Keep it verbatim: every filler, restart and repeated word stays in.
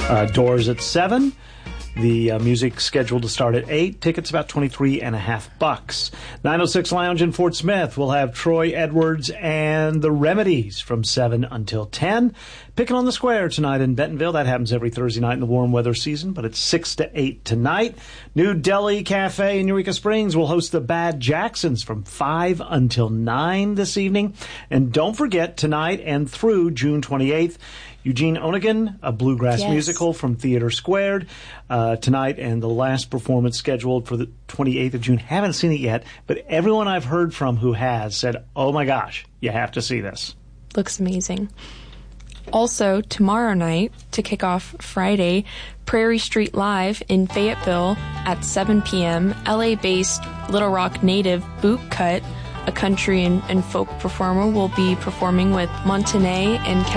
Uh, doors at seven. The uh, music scheduled to start at eight. Tickets about twenty-three and a half bucks. nine oh six Lounge in Fort Smith will have Troy Edwards and the Remedies from seven until ten. Picking on the Square tonight in Bentonville. That happens every Thursday night in the warm weather season, but it's six to eight tonight. New Delhi Cafe in Eureka Springs will host the Bad Jacksons from five until nine this evening. And don't forget, tonight and through June twenty-eighth, Eugene Onegin, a bluegrass yes. musical from Theater Squared, uh, tonight, and the last performance scheduled for the twenty-eighth of June. Haven't seen it yet, but everyone I've heard from who has said, oh my gosh, you have to see this. Looks amazing. Also, tomorrow night, to kick off Friday, Prairie Street Live in Fayetteville at seven p.m., L A-based Little Rock native Boot Cut, a country and, and folk performer, will be performing with Montané and